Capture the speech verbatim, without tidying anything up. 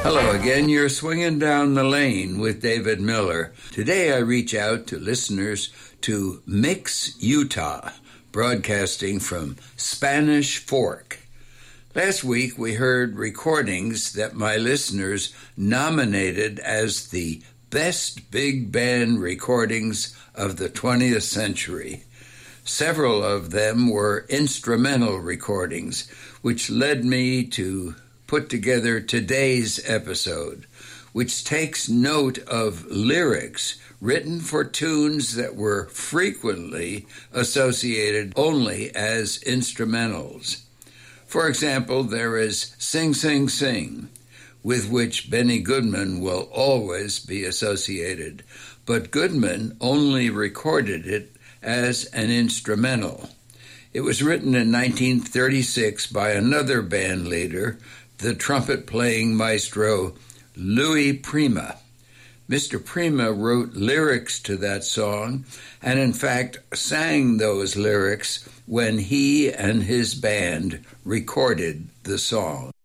Hello again, you're swinging down the lane with David Miller. Today I reach out to listeners to Mix, Utah, broadcasting from Spanish Fork. Last week we heard recordings that my listeners nominated as the best big band recordings of the twentieth century. Several of them were instrumental recordings, which led me to put together today's episode, which takes note of lyrics written for tunes that were frequently associated only as instrumentals. For example, there is Sing, Sing, Sing, with which Benny Goodman will always be associated, but Goodman only recorded it as an instrumental. It was written in nineteen thirty-six by another band leader, the trumpet-playing maestro Louis Prima. Mister Prima wrote lyrics to that song and, in fact, sang those lyrics when he and his band recorded the song.